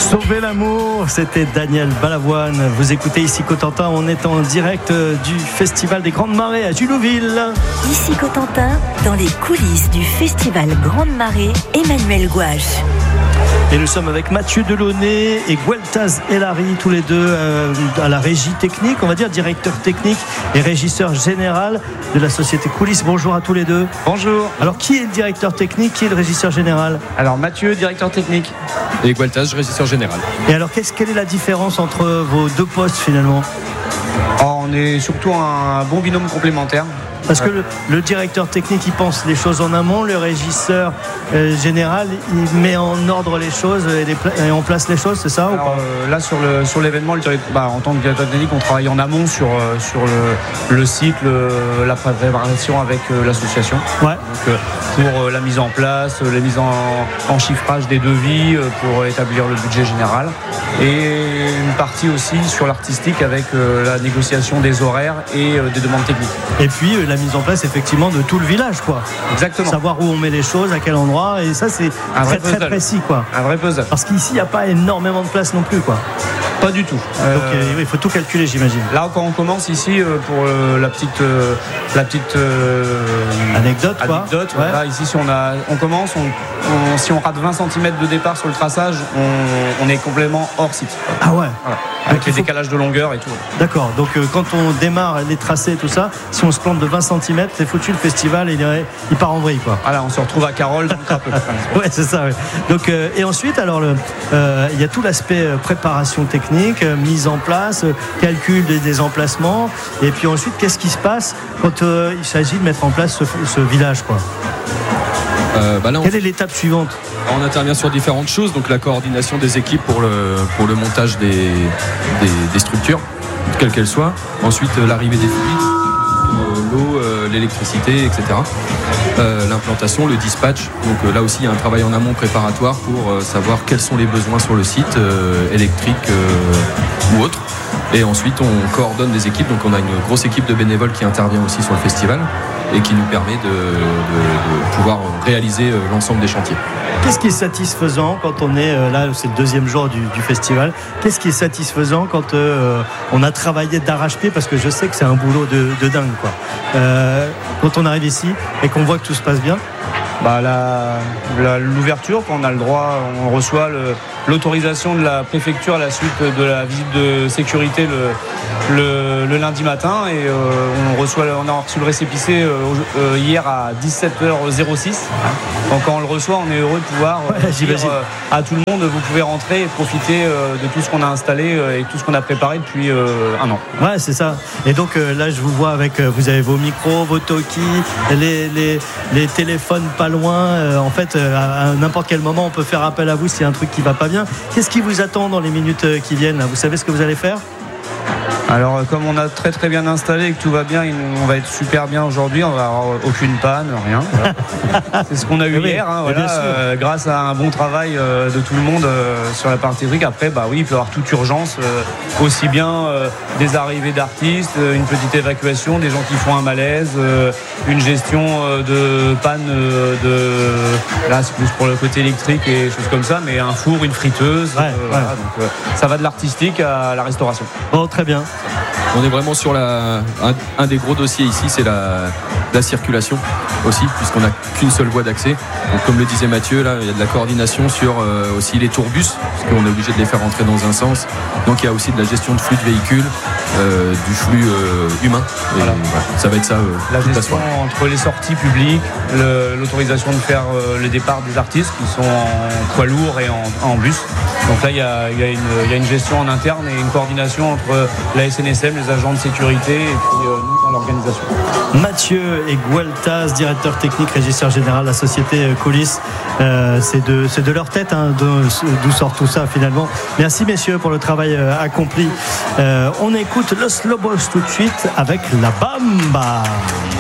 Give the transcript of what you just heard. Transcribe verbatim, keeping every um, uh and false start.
Sauver l'amour, c'était Daniel Balavoine. Vous écoutez ici Cotentin, on est en direct du Festival des Grandes Marées à Julouville. Ici Cotentin, dans les coulisses du Festival Grandes Marées, Emmanuel Gouache. Et nous sommes avec Mathieu Delaunay et Gueltaz Elari, tous les deux euh, à la régie technique, on va dire directeur technique et régisseur général de la société Coulisses. Bonjour à tous les deux. Bonjour. Alors qui est le directeur technique, qui est le régisseur général? Alors Mathieu, directeur technique. Et Gueltaz, régisseur général. Et alors qu'est-ce, quelle est la différence entre vos deux postes finalement? Oh, on est surtout un bon binôme complémentaire. Parce que le, le directeur technique, il pense les choses en amont, le régisseur euh, général, il met en ordre les choses et, les pla- et on place les choses, c'est ça? Alors, ou pas euh, là, sur, le, sur l'événement, le direct- bah, en tant que directeur technique, on travaille en amont sur, euh, sur le, le site, le, la préparation avec euh, l'association. Ouais. Donc, euh, pour euh, la mise en place, euh, la mise en, en chiffrage des devis, euh, pour établir le budget général. Et une partie aussi sur l'artistique avec euh, la négociation des horaires et euh, des demandes techniques. Et puis euh, la mise en place effectivement de tout le village, quoi. Exactement. Savoir où on met les choses, à quel endroit, et ça c'est Un très vrai très puzzle. précis, quoi. Un vrai puzzle. Parce qu'ici il n'y a pas énormément de place non plus, quoi. Pas du tout. Donc Euh, euh, il faut tout calculer, j'imagine. Là, quand on commence ici, euh, pour euh, la petite, euh, la petite euh, Anecdote, quoi. anecdote, Ouais. voilà, ici, si on, a, on commence, on, on- si on rate vingt centimètres de départ sur le traçage, on, on est complètement hors site. Ah ouais. Voilà. Avec Donc, les il faut- décalages de longueur et tout. D'accord, donc euh, quand on démarre les tracés et tout ça, si on se plante de vingt centimètres, c'est foutu, le festival il, est- il part en vrille, quoi. Voilà, on se retrouve à Carole dans le crapeux. Ouais, c'est ça. Ouais. Donc, euh, et ensuite, alors, le, euh, il y a tout l'aspect euh, préparation technique, euh, mise en place, euh, calcul des, des emplacements. Et puis ensuite, qu'est-ce qui se passe quand euh, il s'agit de mettre en place ce, ce village, quoi? Euh, bah là, on, Quelle est l'étape suivante? on intervient sur différentes choses, donc la coordination des équipes pour le, pour le montage des, des, des structures, quelles qu'elles soient. Ensuite, euh, l'arrivée des fluides, euh, l'eau, euh, l'électricité, et cetera. Euh, l'implantation, le dispatch. Donc euh, là aussi, il y a un travail en amont préparatoire pour euh, savoir quels sont les besoins sur le site, euh, électrique euh, ou autre. Et ensuite, on coordonne des équipes. Donc on a une grosse équipe de bénévoles qui intervient aussi sur le festival et qui nous permet de, de, de pouvoir réaliser euh, l'ensemble des chantiers. Qu'est-ce qui est satisfaisant quand on est euh, là, c'est le deuxième jour du, du festival. Qu'est-ce qui est satisfaisant quand euh, on a travaillé d'arrache-pied, parce que je sais que c'est un boulot de, de dingue, quoi. Euh, quand on arrive ici et qu'on voit que tout se passe bien. Bah, la, la- l'ouverture, quand on a le droit, on reçoit le, l'autorisation de la préfecture à la suite de la visite de sécurité le, le, le lundi matin, et euh, on reçoit, on a reçu le récépissé euh, euh, hier à dix-sept heures six. Donc quand on le reçoit, on est heureux de pouvoir euh, Ouais, dire j'imagine. euh, à tout le monde, vous pouvez rentrer et profiter euh, de tout ce qu'on a installé euh, et tout ce qu'on a préparé depuis euh, un an. Ouais, c'est ça. Et donc euh, là, je vous vois avec, euh, vous avez vos micros, vos talkies, les, les, les téléphones pas loin. Euh, en fait, euh, à, à n'importe quel moment, on peut faire appel à vous s'il y a un truc qui va pas bien. Qu'est-ce qui vous attend dans les minutes euh, qui viennent, là? Vous savez ce que vous allez faire? Alors, comme on a très très bien installé et que tout va bien, on va être super bien aujourd'hui. On va avoir aucune panne, rien. Voilà. C'est ce qu'on a eu Oui, hier, hein, mais voilà, bien sûr. euh, grâce à un bon travail euh, de tout le monde euh, sur la partie électrique. Après, bah oui, il peut y avoir toute urgence, euh, aussi bien euh, des arrivées d'artistes, euh, une petite évacuation, des gens qui font un malaise, euh, une gestion euh, de panne euh, de. Là, c'est plus pour le côté électrique et choses comme ça, mais un four, une friteuse. Ouais, euh, ouais. voilà, donc, euh, ça va de l'artistique à la restauration. Bon, très bien. On est vraiment sur la, un, un des gros dossiers ici, c'est la, la circulation aussi, puisqu'on n'a qu'une seule voie d'accès. Donc, comme le disait Mathieu, là, il y a de la coordination sur euh, aussi les tourbus, parce qu'on est obligé de les faire rentrer dans un sens. Donc il y a aussi de la gestion de flux de véhicules, euh, du flux euh, humain. Et Voilà. voilà, ça va être ça euh, La toute la gestion soirée. entre les sorties publiques, le- l'autorisation de faire euh, le départ des artistes qui sont en poids lourd et en, en bus. Donc là, il y a, il y a une, il y a une gestion en interne et une coordination entre la S N S M, les agents de sécurité et puis euh, nous dans l'organisation. Mathieu et Gueltaz, directeur technique, régisseur général de la société euh, Coulisses. Euh, c'est, de, c'est de leur tête, hein, d'où, d'où sort tout ça finalement. Merci messieurs pour le travail euh, accompli. Euh, on écoute Los Lobos tout de suite avec La Bamba.